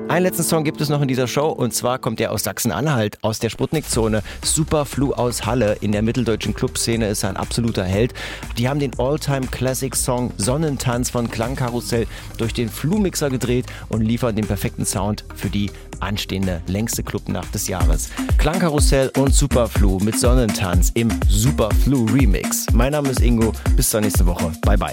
Einen letzten Song gibt es noch in dieser Show und zwar kommt er aus Sachsen-Anhalt, aus der Sputnik-Zone. Superflu aus Halle. In der mitteldeutschen Clubszene ist er ein absoluter Held. Die haben den All-Time-Classic-Song Sonnentanz von Klangkarussell durch den Flu-Mixer gedreht und liefern den perfekten Sound für die anstehende längste Clubnacht des Jahres. Klangkarussell und Superflu mit Sonnentanz im Superflu-Remix. Mein Name ist Ingo. Bis zur nächsten Woche. Bye bye.